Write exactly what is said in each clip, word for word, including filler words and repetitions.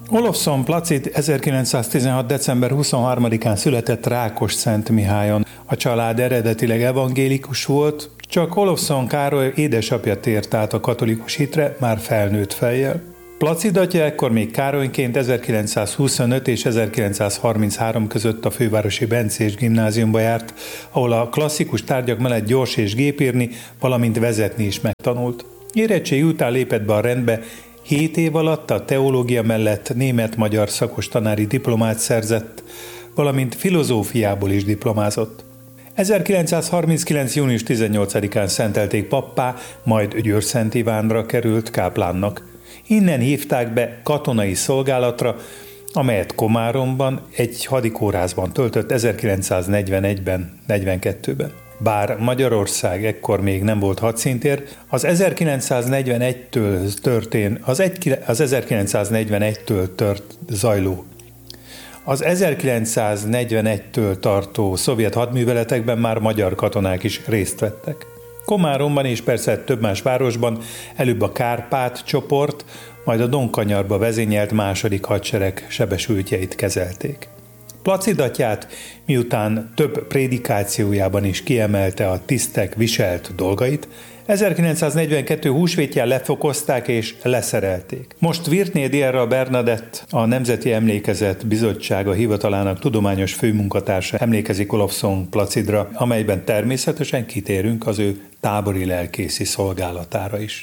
Olofszon Placid ezerkilencszáztizenhat. december huszonharmadikán született Rákosszentmihályon. A család eredetileg evangélikus volt, csak Olofszon Károly édesapja tért át a katolikus hitre már felnőtt fejjel. Placid atya ekkor még Károlyként ezerkilencszázhuszonöt és ezerkilencszázharminchárom között a fővárosi Bencés gimnáziumba járt, ahol a klasszikus tárgyak mellett gyors és gépírni, valamint vezetni is megtanult. Érettség után lépett be a rendbe, hét év alatt a teológia mellett német-magyar szakos tanári diplomát szerzett, valamint filozófiából is diplomázott. ezerkilencszázharminckilenc. június tizennyolcadikán szentelték pappá, majd Győr-Szent Ivánra került káplánnak. Innen hívták be katonai szolgálatra, amelyet Komáromban egy hadikórházban töltött ezerkilencszáznegyvenegyben negyvenkettőben. Bár Magyarország ekkor még nem volt hadszintér, az ezerkilencszáznegyvenegytől történ, az, egy, az ezerkilencszáznegyvenegytől tört zajló, az ezerkilencszáznegyvenegytől tartó szovjet hadműveletekben már magyar katonák is részt vettek. Komáromban és persze több más városban előbb a Kárpát csoport, majd a Donkanyarba vezényelt második hadsereg sebesültjeit kezelték. Placid atyát, miután több prédikációjában is kiemelte a tisztek viselt dolgait, ezerkilencszáznegyvenkettő húsvétján lefokozták és leszerelték. Most Virtné Dierra Bernadett, a Nemzeti Emlékezet Bizottsága hivatalának tudományos főmunkatársa emlékezik Olofszon Placidra, amelyben természetesen kitérünk az ő tábori lelkészi szolgálatára is.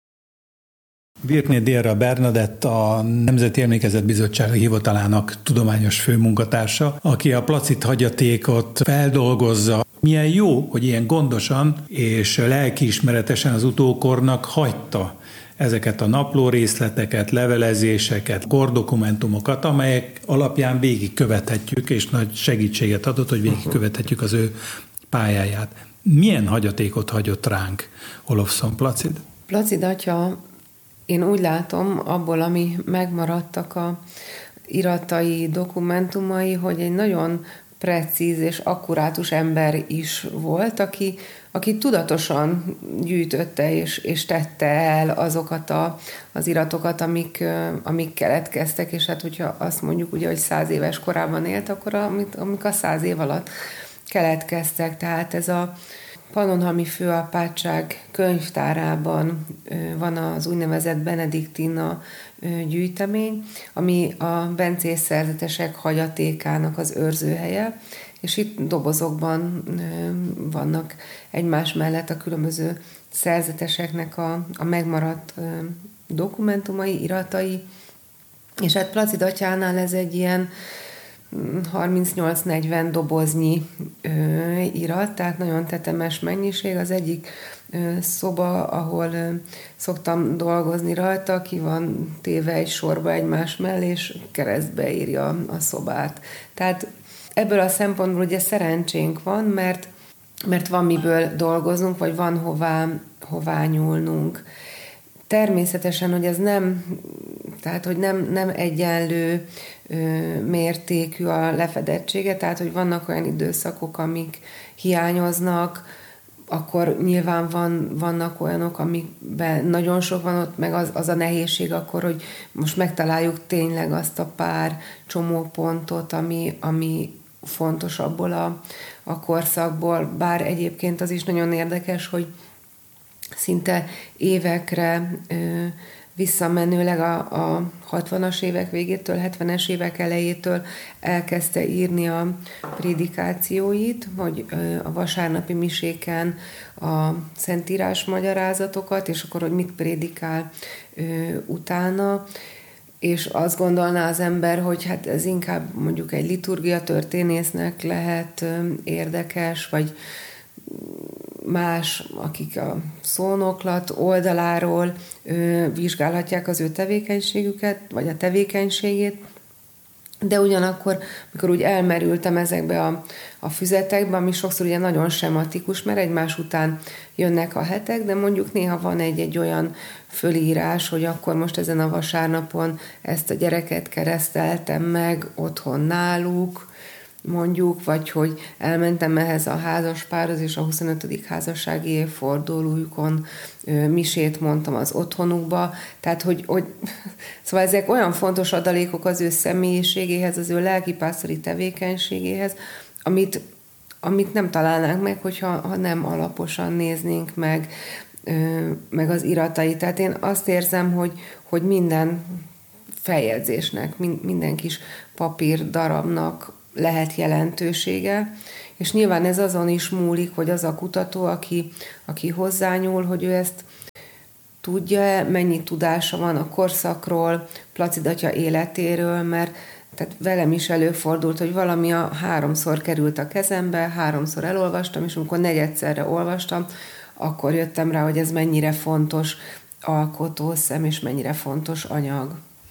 Virtné Dierra Bernadett, a Nemzeti Emlékezet Bizottsága hivatalának tudományos főmunkatársa, aki a Placid hagyatékot feldolgozza. Milyen jó, hogy ilyen gondosan és lelkiismeretesen az utókornak hagyta ezeket a napló részleteket, levelezéseket, kordokumentumokat, amelyek alapján végigkövethetjük, és nagy segítséget adott, hogy végigkövethetjük az ő pályáját. Milyen hagyatékot hagyott ránk Olofszon Placid? Placid atya, én úgy látom, abból, ami megmaradtak a iratai, dokumentumai, hogy egy nagyon precíz és akkurátus ember is volt, aki, aki tudatosan gyűjtötte és, és tette el azokat a, az iratokat, amik, amik keletkeztek, és hát hogyha azt mondjuk, ugye, hogy száz éves korában élt, akkor amik, amik a száz év alatt keletkeztek. Tehát ez a Pannonhalmi Főapátság könyvtárában van az úgynevezett Benediktina gyűjtemény, ami a bencés szerzetesek hagyatékának az őrzőhelye, és itt dobozokban vannak egymás mellett a különböző szerzeteseknek a, a megmaradt dokumentumai, iratai, és hát Placid atyánál ez egy ilyen harmincnyolc-negyven doboznyi ö, irat, tehát nagyon tetemes mennyiség. Az egyik ö, szoba, ahol ö, szoktam dolgozni rajta, ki van téve egy sorba egymás mellé, és keresztbe írja a szobát. Tehát ebből a szempontból ugye szerencsénk van, mert, mert van miből dolgozunk, vagy van hová, hová nyúlnunk. Természetesen, hogy ez nem, tehát, hogy nem, nem egyenlő ö, mértékű a lefedettsége, tehát, hogy vannak olyan időszakok, amik hiányoznak, akkor nyilván van, vannak olyanok, amikben nagyon sok van, ott meg az, az a nehézség akkor, hogy most megtaláljuk tényleg azt a pár csomópontot, ami, ami fontos abból a, a korszakból, bár egyébként az is nagyon érdekes, hogy szinte évekre ö, visszamenőleg a, a hatvanas évek végétől, hetvenes évek elejétől elkezdte írni a prédikációit, hogy ö, a vasárnapi miséken a szentírás magyarázatokat, és akkor, hogy mit prédikál ö, utána, és azt gondolná az ember, hogy hát ez inkább mondjuk egy liturgia történésznek lehet ö, érdekes, vagy más, akik a szónoklat oldaláról ö, vizsgálhatják az ő tevékenységüket, vagy a tevékenységét, de ugyanakkor, mikor úgy elmerültem ezekbe a, a füzetekbe, ami sokszor ugye nagyon sematikus, mert egymás után jönnek a hetek, de mondjuk néha van egy-egy olyan fölírás, hogy akkor most ezen a vasárnapon ezt a gyereket kereszteltem meg otthon náluk, mondjuk, vagy hogy elmentem ehhez a házaspárhoz, és a huszonötödik házassági évfordulójukon misét mondtam az otthonukba. Tehát, hogy, hogy szóval ezek olyan fontos adalékok az ő személyiségéhez, az ő lelkipásztori tevékenységéhez, amit, amit nem találnánk meg, hogyha ha nem alaposan néznénk meg, meg az iratai. Tehát én azt érzem, hogy, hogy minden feljegyzésnek, minden kis papír darabnak lehet jelentősége, és nyilván ez azon is múlik, hogy az a kutató, aki, aki hozzányúl, hogy ő ezt tudja, mennyi tudása van a korszakról, Placid atya életéről, mert tehát velem is előfordult, hogy valami a háromszor került a kezembe, háromszor elolvastam, és amikor negyedszerre olvastam, akkor jöttem rá, hogy ez mennyire fontos alkotószem, és mennyire fontos anyag.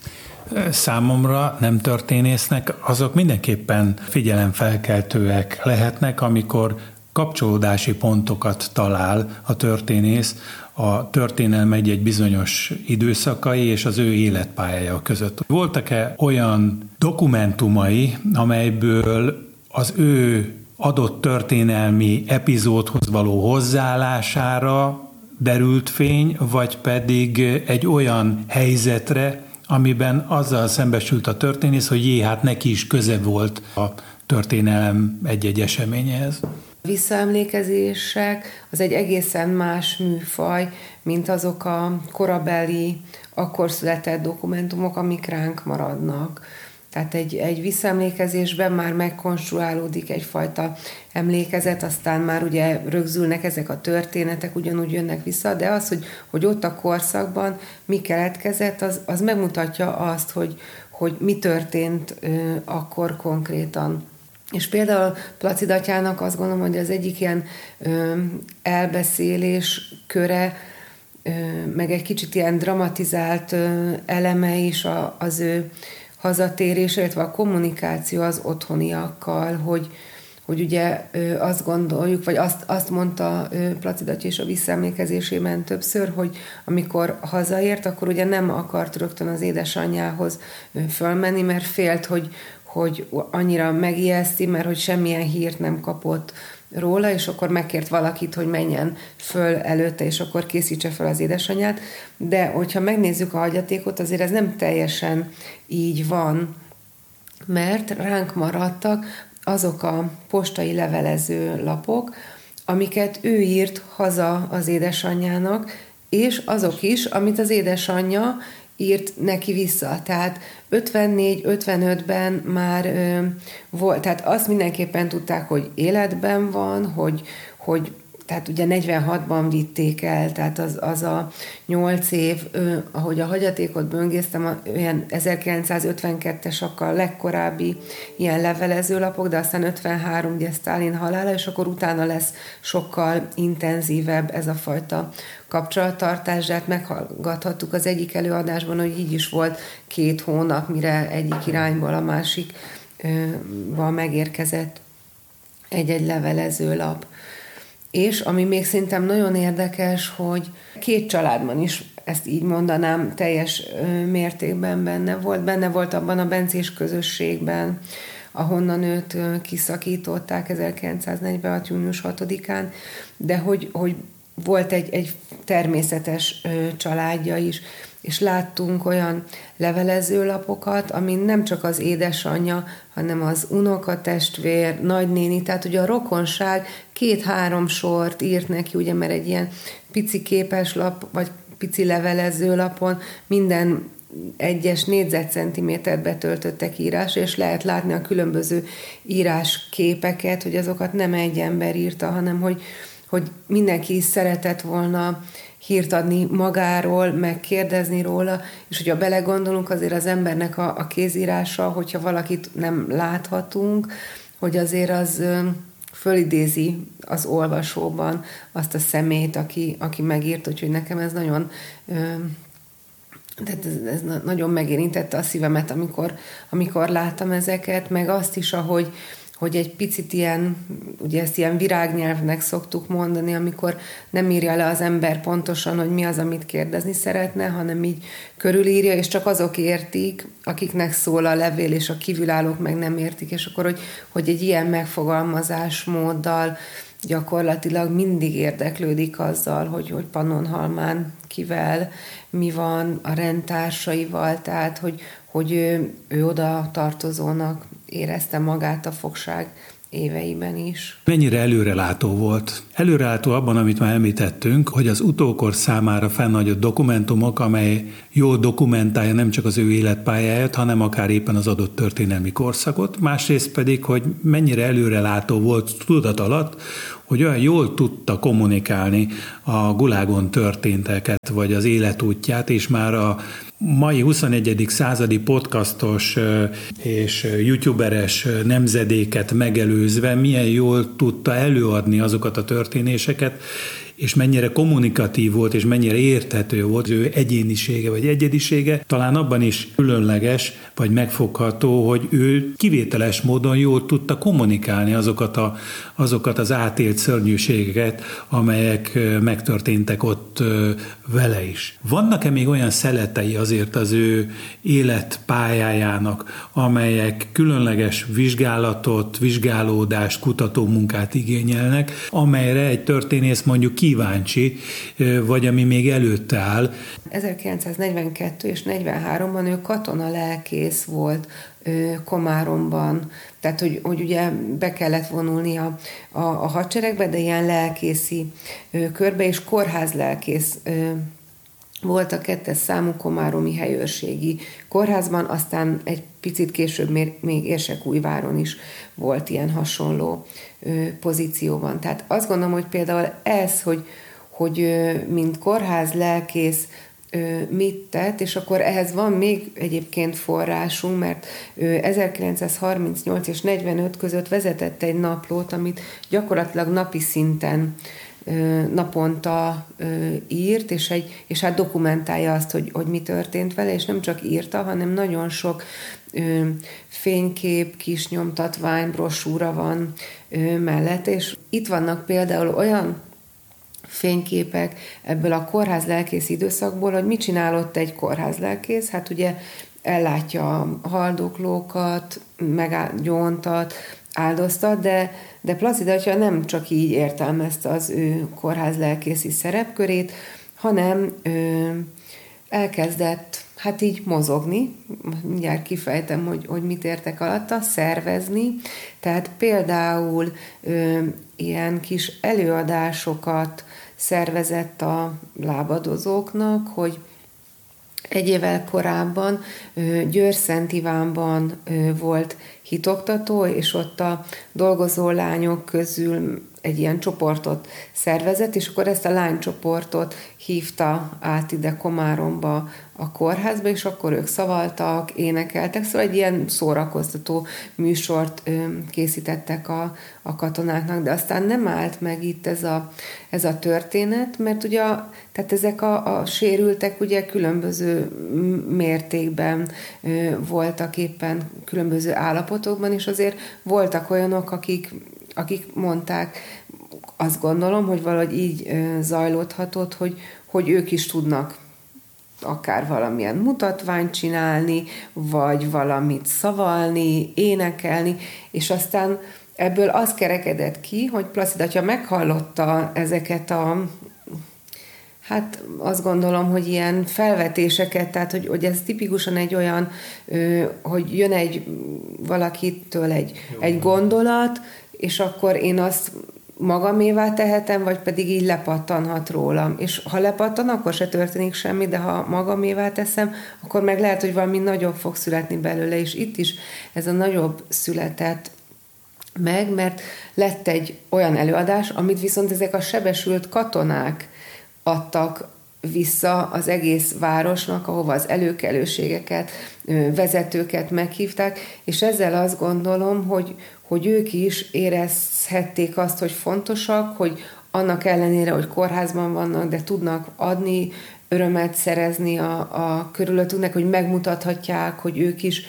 Számomra nem történésznek, azok mindenképpen figyelemfelkeltőek lehetnek, amikor kapcsolódási pontokat talál a történész a történelem egy-egy bizonyos időszakai és az ő életpályája között. Voltak-e olyan dokumentumai, amelyből az ő adott történelmi epizódhoz való hozzáállására derült fény, vagy pedig egy olyan helyzetre, amiben azzal szembesült a történész, hogy jé, hát neki is köze volt a történelem egy-egy eseményehez. Visszaemlékezések az egy egészen más műfaj, mint azok a korabeli, akkor született dokumentumok, amik ránk maradnak. Tehát egy, egy visszaemlékezésben már megkonstruálódik egyfajta emlékezet, aztán már ugye rögzülnek ezek a történetek, ugyanúgy jönnek vissza, de az, hogy, hogy ott a korszakban mi keletkezett, az, az megmutatja azt, hogy, hogy mi történt ö, akkor konkrétan. És például Placid atyának azt gondolom, hogy az egyik ilyen ö, elbeszélés köre, ö, meg egy kicsit ilyen dramatizált ö, eleme is a, az ő hazatérés, illetve a kommunikáció az otthoniakkal, hogy, hogy ugye ö, azt gondoljuk, vagy azt, azt mondta ö, Placid atya is a visszaemlékezésében többször, hogy amikor hazaért, akkor ugye nem akart rögtön az édesanyjához ö, fölmenni, mert félt, hogy hogy annyira megijeszti, mert hogy semmilyen hírt nem kapott róla, és akkor megkért valakit, hogy menjen föl előtte, és akkor készítse fel az édesanyját. De hogyha megnézzük a hagyatékot, azért ez nem teljesen így van, mert ránk maradtak azok a postai levelező lapok, amiket ő írt haza az édesanyjának, és azok is, amit az édesanyja írt neki vissza. Tehát ötvennégy ötvenötben már ö, volt, tehát azt mindenképpen tudták, hogy életben van, hogy, hogy tehát ugye negyvenhatban vitték el, tehát az, az a nyolc év, ö, ahogy a hagyatékot böngésztem, olyan ezerkilencszázötvenkettes a legkorábbi ilyen levelezőlapok, de aztán ötvenhárom, ugye Sztálin halála, és akkor utána lesz sokkal intenzívebb ez a fajta kapcsolattartás, de hát meghallgathattuk az egyik előadásban, hogy így is volt két hónap, mire egyik irányból a másikba megérkezett egy-egy levelezőlap. És ami még szerintem nagyon érdekes, hogy két családban is, ezt így mondanám, teljes mértékben benne volt. Benne volt abban a bencés közösségben, ahonnan őt kiszakították ezerkilencszáznegyvenhat. június hatodikán, de hogy, hogy volt egy, egy természetes családja is, és láttunk olyan levelezőlapokat, amin nem csak az édesanyja, hanem az unokatestvér, nagynéni, tehát ugye a rokonság két-három sort írt neki, ugye, mert egy ilyen pici képeslap, vagy pici levelezőlapon minden egyes négyzetcentimétert betöltöttek írás, és lehet látni a különböző írásképeket, hogy azokat nem egy ember írta, hanem hogy, hogy mindenki is szeretett volna hírt adni magáról, meg kérdezni róla, és hogyha belegondolunk, azért az embernek a, a kézírása, hogyha valakit nem láthatunk, hogy azért az fölidézi az olvasóban azt a személyt, aki, aki megírt, úgyhogy nekem ez nagyon, tehát ez, ez nagyon megérintette a szívemet, amikor, amikor láttam ezeket, meg azt is, ahogy hogy egy picit ilyen, ugye ezt ilyen virágnyelvnek szoktuk mondani, amikor nem írja le az ember pontosan, hogy mi az, amit kérdezni szeretne, hanem így körülírja, és csak azok értik, akiknek szól a levél, és a kívülállók meg nem értik, és akkor, hogy, hogy egy ilyen megfogalmazásmóddal gyakorlatilag mindig érdeklődik azzal, hogy, hogy Pannonhalmán kivel, mi van a rendtársaival, tehát hogy, hogy ő, ő oda tartozónak érezte magát a fogság éveiben is. Mennyire előrelátó volt? Előrelátó abban, amit már említettünk, hogy az utókor számára fennhagyott dokumentumok, amely jól dokumentálja nem csak az ő életpályáját, hanem akár éppen az adott történelmi korszakot. Másrészt pedig, hogy mennyire előrelátó volt tudat alatt, hogy olyan jól tudta kommunikálni a Gulágon történteket, vagy az életútját, és már a mai huszonegyedik századi podcastos és youtuberes nemzedéket megelőzve milyen jól tudta előadni azokat a történéseket, és mennyire kommunikatív volt, és mennyire érthető volt az ő egyénisége vagy egyedisége, talán abban is különleges, vagy megfogható, hogy ő kivételes módon jól tudta kommunikálni azokat, a, azokat az átélt szörnyűségeket, amelyek megtörténtek ott vele is. Vannak-e még olyan szeletei azért az ő életpályájának, amelyek különleges vizsgálatot, vizsgálódást, kutatómunkát igényelnek, amelyre egy történész mondjuk kíváncsi, vagy ami még előtte áll? ezerkilencszáznegyvenkettő és negyvenháromban ő katonalelkész volt Komáromban, tehát hogy, hogy ugye be kellett vonulni a, a, a hadseregbe, de ilyen lelkészi körbe, és kórházlelkész volt a kettes számú komáromi helyőrségi kórházban, aztán egy picit később még Érsekújváron is volt ilyen hasonló pozícióban. Tehát azt gondolom, hogy például ez, hogy, hogy mint kórház lelkész mit tett, és akkor ehhez van még egyébként forrásunk, mert ezerkilencszázharmincnyolc és negyvenöt között vezetett egy naplót, amit gyakorlatilag napi szinten naponta írt, és, egy, és hát dokumentálja azt, hogy, hogy mi történt vele, és nem csak írta, hanem nagyon sok fénykép, kis nyomtatvány, brosúra van mellett, és itt vannak például olyan fényképek ebből a kórházlelkész időszakból, hogy mit csinálott egy kórházlelkész, hát ugye ellátja a haldoklókat, meggyóntat, áldoztat, de, de Placid atya nem csak így értelmezte az ő kórházlelkészi szerepkörét, hanem ö, elkezdett hát így mozogni, mindjárt kifejtem, hogy, hogy mit értek alatta, szervezni, tehát például ö, ilyen kis előadásokat szervezett a lábadozóknak, hogy egy évvel korábban Győr-Szent Ivánban volt hitoktató, és ott a dolgozó lányok közül egy ilyen csoportot szervezett, és akkor ezt a lánycsoportot hívta át ide Komáromba a kórházba, és akkor ők szavaltak, énekeltek, szóval egy ilyen szórakoztató műsort készítettek a, a katonáknak, de aztán nem állt meg itt ez a, ez a történet, mert ugye tehát ezek a, a sérültek ugye különböző mértékben voltak éppen különböző állapotokban, és azért voltak olyanok, akik akik mondták, azt gondolom, hogy valahogy így zajlódhatott, hogy, hogy ők is tudnak akár valamilyen mutatványt csinálni, vagy valamit szavalni, énekelni, és aztán ebből az kerekedett ki, hogy Placid atya meghallotta ezeket a, hát azt gondolom, hogy ilyen felvetéseket, tehát hogy, hogy ez tipikusan egy olyan, hogy jön egy valakitől egy, egy gondolat, és akkor én azt magamévá tehetem, vagy pedig így lepattanhat rólam. És ha lepattan, akkor se történik semmi, de ha magamévá teszem, akkor meg lehet, hogy valami nagyobb fog születni belőle, és itt is ez a nagyobb született meg, mert lett egy olyan előadás, amit viszont ezek a sebesült katonák adtak vissza az egész városnak, ahova az előkelőségeket, vezetőket meghívták, és ezzel azt gondolom, hogy, hogy ők is érezhették azt, hogy fontosak, hogy annak ellenére, hogy kórházban vannak, de tudnak adni, örömet szerezni a, a körülöttüknek, hogy megmutathatják, hogy ők is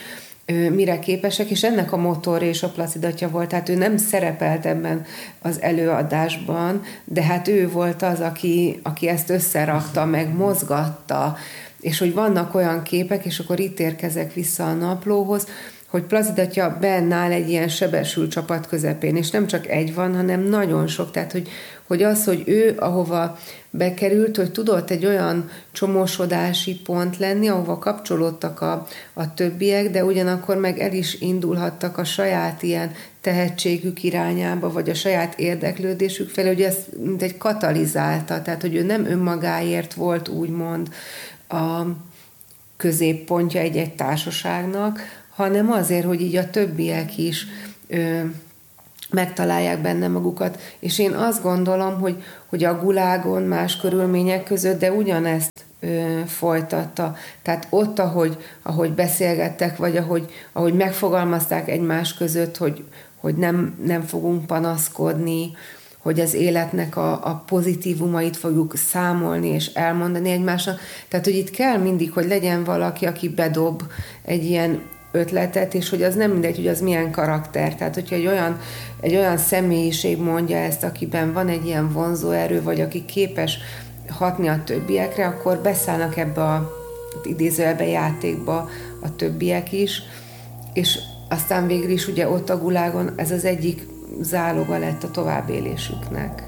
mire képesek, és ennek a motor és a Placid atya volt, tehát ő nem szerepelt ebben az előadásban, de hát ő volt az, aki, aki ezt összerakta, meg mozgatta, és hogy vannak olyan képek, és akkor itt érkezek vissza a naplóhoz, hogy Placid atya benn áll egy ilyen sebesült csapat közepén, és nem csak egy van, hanem nagyon sok, tehát hogy, hogy az, hogy ő ahova bekerült, hogy tudott egy olyan csomósodási pont lenni, ahova kapcsolódtak a, a többiek, de ugyanakkor meg el is indulhattak a saját ilyen tehetségük irányába, vagy a saját érdeklődésük felé, hogy ez mint egy katalizálta, tehát hogy ő nem önmagáért volt úgymond a középpontja egy-egy társaságnak, hanem azért, hogy így a többiek is ö, megtalálják benne magukat. És én azt gondolom, hogy, hogy a gulágon más körülmények között, de ugyanezt ö, folytatta. Tehát ott, ahogy, ahogy beszélgettek, vagy ahogy, ahogy megfogalmazták egymás között, hogy, hogy nem, nem fogunk panaszkodni, hogy az életnek a, a pozitívumait fogjuk számolni és elmondani egymásnak. Tehát, hogy itt kell mindig, hogy legyen valaki, aki bedob egy ilyen ötletet, és hogy az nem mindegy, hogy az milyen karakter. Tehát, hogyha egy olyan, egy olyan személyiség mondja ezt, akiben van egy ilyen vonzóerő, vagy aki képes hatni a többiekre, akkor beszállnak ebbe a idézőjelbe játékba a többiek is, és aztán végül is ugye ott a gulágon ez az egyik záloga lett a továbbélésüknek.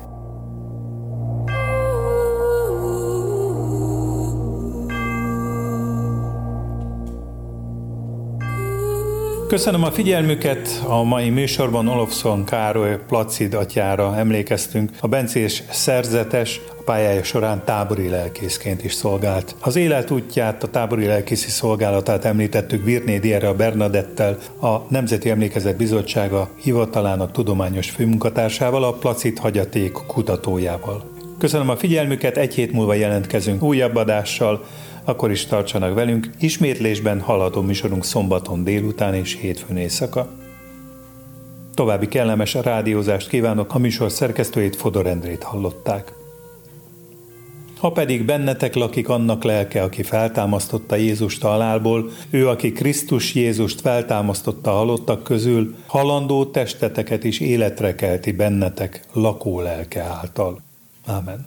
Köszönöm a figyelmüket, a mai műsorban Olofszon Károly Placid atyára emlékeztünk. A bencés szerzetes a pályája során tábori lelkészként is szolgált. Az életútját, a tábori lelkészi szolgálatát említettük Virnédi Erre Bernadettel, a Nemzeti Emlékezet Bizottsága hivatalának tudományos főmunkatársával, a Placid hagyaték kutatójával. Köszönöm a figyelmüket, egy hét múlva jelentkezünk újabb adással, akkor is tartsanak velünk, ismétlésben hallható műsorunk szombaton délután és hétfőn éjszaka. További kellemes rádiózást kívánok, a műsor szerkesztőjét, Fodor Endrét hallották. Ha pedig bennetek lakik annak lelke, aki feltámasztotta Jézust a halálból, ő, aki Krisztus Jézust feltámasztotta a halottak közül, halandó testeteket is életre kelti bennetek lakó lelke által. Ámen.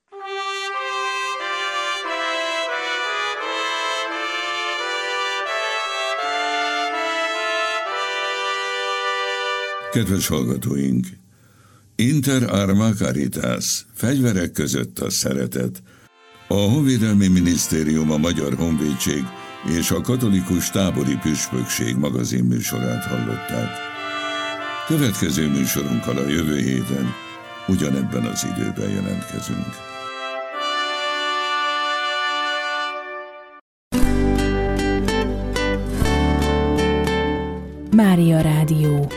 Kedves hallgatóink! Inter arma caritas, fegyverek között a szeretet. A Honvédelmi Minisztérium, a Magyar Honvédség és a Katolikus Tábori Püspökség magazin műsorát hallották. Következő műsorunkkal a jövő héten ugyanebben az időben jelentkezünk. Mária Rádió.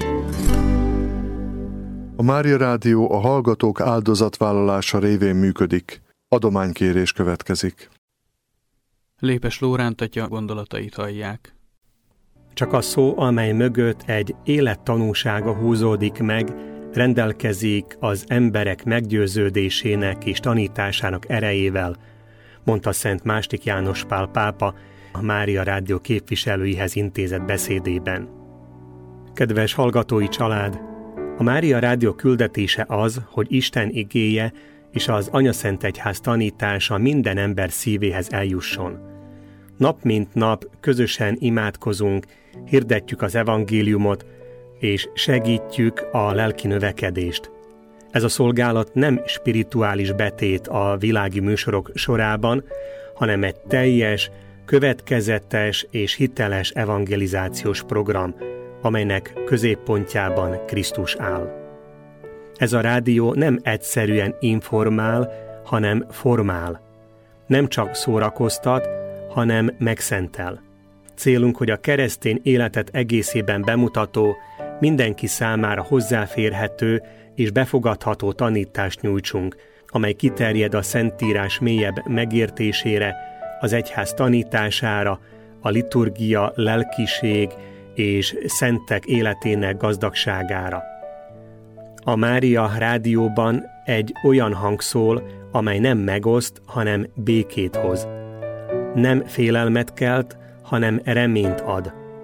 A Mária Rádió a hallgatók áldozatvállalása révén működik. Adománykérés következik. Lépes Lóránt atya gondolatait hallják. Csak a szó, amely mögött egy élettanúsága húzódik meg, rendelkezik az emberek meggyőződésének és tanításának erejével, mondta Szent Mástik János Pál pápa a Mária Rádió képviselőihez intézett beszédében. Kedves hallgatói család! A Mária Rádió küldetése az, hogy Isten igéje és az Anyaszentegyház tanítása minden ember szívéhez eljusson. Nap mint nap közösen imádkozunk, hirdetjük az evangéliumot, és segítjük a lelki növekedést. Ez a szolgálat nem spirituális betét a világi műsorok sorában, hanem egy teljes, következetes és hiteles evangelizációs program, amelynek középpontjában Krisztus áll. Ez a rádió nem egyszerűen informál, hanem formál. Nem csak szórakoztat, hanem megszentel. Célunk, hogy a keresztény életet egészében bemutató, mindenki számára hozzáférhető és befogadható tanítást nyújtsunk, amely kiterjed a Szentírás mélyebb megértésére, az egyház tanítására, a liturgia, lelkiség és szentek életének gazdagságára. A Mária Rádióban egy olyan hang szól, amely nem megoszt, hanem békét hoz. Nem félelmet kelt, hanem reményt ad.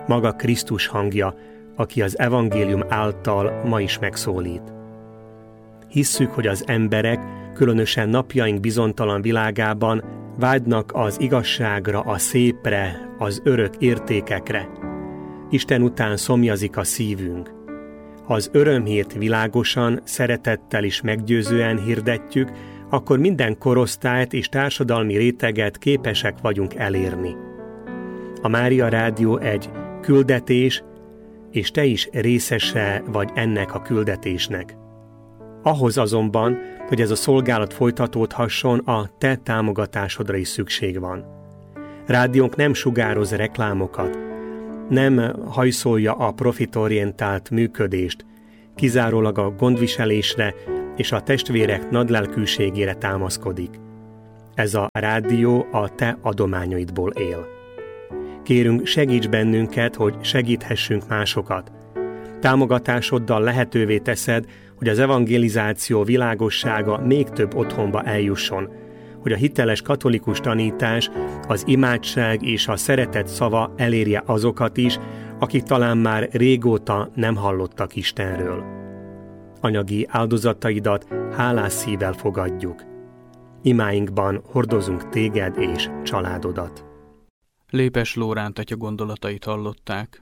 maga Krisztus hangja, aki az evangélium által ma is megszólít. Hisszük, hogy az emberek, különösen napjaink bizonytalan világában vágynak az igazságra, a szépre, az örök értékekre. Isten után szomjazik a szívünk. Ha az örömhírt világosan, szeretettel és meggyőzően hirdetjük, akkor minden korosztályt és társadalmi réteget képesek vagyunk elérni. A Mária Rádió egy küldetés, és te is részese vagy ennek a küldetésnek. Ahhoz azonban, hogy ez a szolgálat folytatódhasson, a te támogatásodra is szükség van. Rádiónk nem sugároz reklámokat, nem hajszolja a profitorientált működést, kizárólag a gondviselésre és a testvérek nagylelkűségére támaszkodik. Ez a rádió a te adományaidból él. Kérünk, segíts bennünket, hogy segíthessünk másokat. Támogatásoddal lehetővé teszed, hogy az evangelizáció világossága még több otthonba eljusson, hogy a hiteles katolikus tanítás, az imádság és a szeretet szava elérje azokat is, akik talán már régóta nem hallottak Istenről. Anyagi áldozataidat hálás szívvel fogadjuk. Imáinkban hordozunk téged és családodat. Lépes Lóránt atya gondolatait hallották.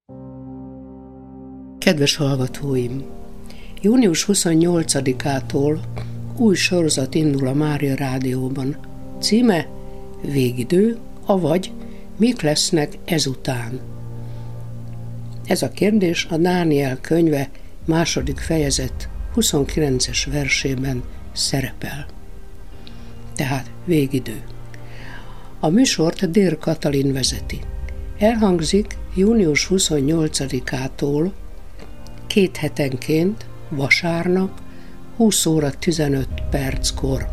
Kedves hallgatóim! június huszonnyolcadikától új sorozat indul a Mária Rádióban. Címe Végidő, avagy mik lesznek ezután. Ez a kérdés a Dániel könyve második fejezet huszonkilences versében szerepel. Tehát végidő. A műsort Dér Katalin vezeti. Elhangzik június huszonnyolcadikától két hetenként, vasárnap, húsz óra tizenöt perckor.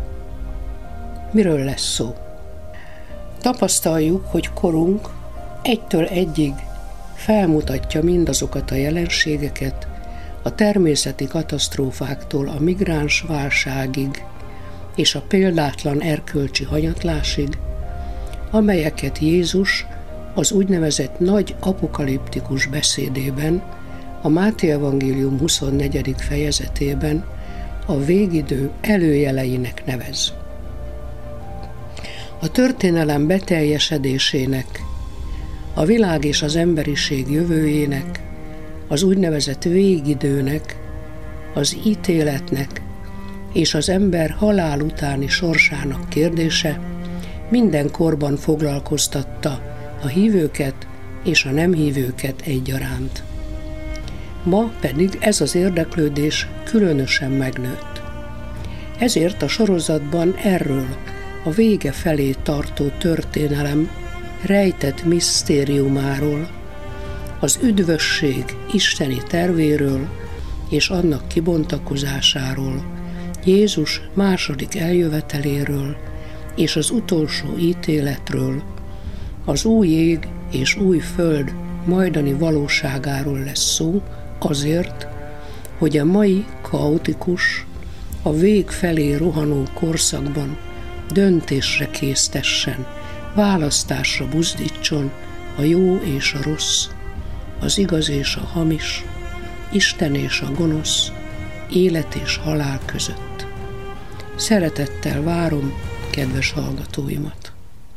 Miről lesz szó? Tapasztaljuk, hogy korunk egytől egyig felmutatja mindazokat a jelenségeket, a természeti katasztrófáktól a migráns válságig és a példátlan erkölcsi hanyatlásig, amelyeket Jézus az úgynevezett nagy apokaliptikus beszédében, a Máté evangélium huszonnegyedik fejezetében a végidő előjeleinek nevez. A történelem beteljesedésének, a világ és az emberiség jövőjének, az úgynevezett végidőnek, az ítéletnek és az ember halál utáni sorsának kérdése minden korban foglalkoztatta a hívőket és a nem hívőket egyaránt. Ma pedig ez az érdeklődés különösen megnőtt. Ezért a sorozatban erről a vége felé tartó történelem rejtett misztériumáról, az üdvösség isteni tervéről és annak kibontakozásáról, Jézus második eljöveteléről és az utolsó ítéletről, az új ég és új föld majdani valóságáról lesz szó, azért, hogy a mai kaotikus, a vég felé rohanó korszakban döntésre késztessen, választásra buzdítson a jó és a rossz, az igaz és a hamis, Isten és a gonosz, élet és halál között. Szeretettel várom kedves hallgatóimat!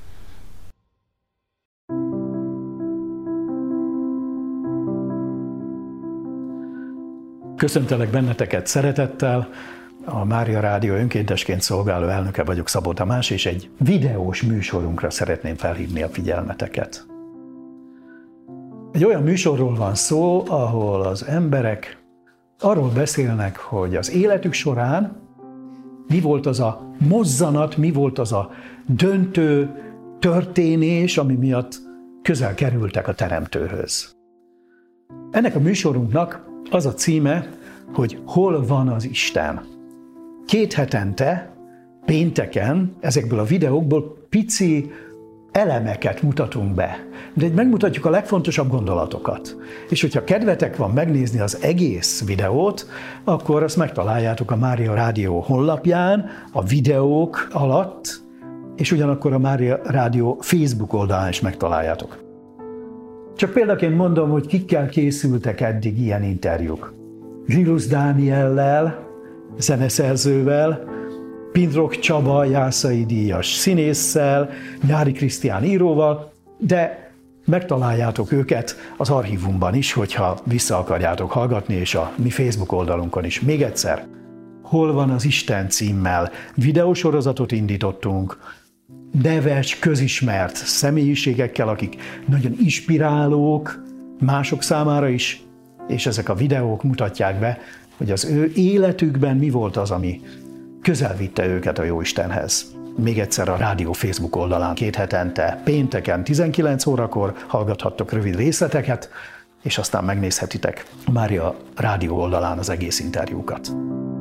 Köszöntelek benneteket szeretettel, a Mária Rádió önkéntesként szolgáló elnöke vagyok, Szabó Tamás, és egy videós műsorunkra szeretném felhívni a figyelmeteket. Egy olyan műsorról van szó, ahol az emberek arról beszélnek, hogy az életük során mi volt az a mozzanat, mi volt az a döntő történés, ami miatt közel kerültek a Teremtőhöz. Ennek a műsorunknak az a címe, hogy Hol van az Isten? Két hetente, pénteken ezekből a videókból pici elemeket mutatunk be, de megmutatjuk a legfontosabb gondolatokat. És hogyha kedvetek van megnézni az egész videót, akkor azt megtaláljátok a Mária Rádió honlapján, a videók alatt, és ugyanakkor a Mária Rádió Facebook oldalán is megtaláljátok. Csak példaként mondom, hogy kikkel készültek eddig ilyen interjúk. Grilus Dániellel, zeneszerzővel, Pindrok Csaba Jászai díjas színésszel, Nyári Krisztián íróval, de megtaláljátok őket az archívumban is, hogyha vissza akarjátok hallgatni, és a mi Facebook oldalunkon is. Még egyszer, Hol van az Isten címmel videósorozatot indítottunk, neves, közismert személyiségekkel, akik nagyon inspirálók mások számára is, és ezek a videók mutatják be, hogy az ő életükben mi volt az, ami közel vitte őket a Jóistenhez. Még egyszer a rádió Facebook oldalán két hetente, pénteken tizenkilenc órakor hallgathattok rövid részleteket, és aztán megnézhetitek a Mária rádió oldalán az egész interjúkat.